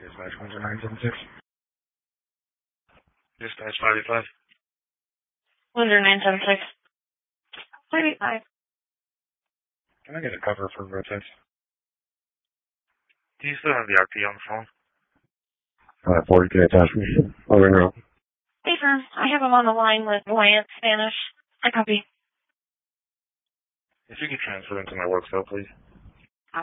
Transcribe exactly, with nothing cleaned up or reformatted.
Dispatch one nine seven six. Dispatch five eight five. one nine seven six. five eight five. Can I get a cover for road six? Do you still have the R P on the phone? Uh, forty K attachment. I'll ring her up. Hey, sir. I have him on the line with Wyatt Spanish. I copy. If you could transfer into my work cell, please.